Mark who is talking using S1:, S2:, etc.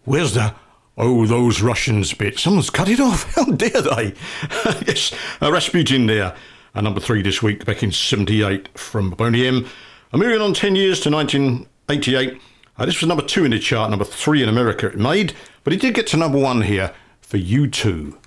S1: Where's the "oh, those Russians" bit? Someone's cut it off. How dare they? Yes, Rasputin there. Number 3 this week, back in 78 from Boney M. Moving on 10 years to 1988. This was number 2 in the chart, number 3 in America it made, but it did get to number 1 here for U2.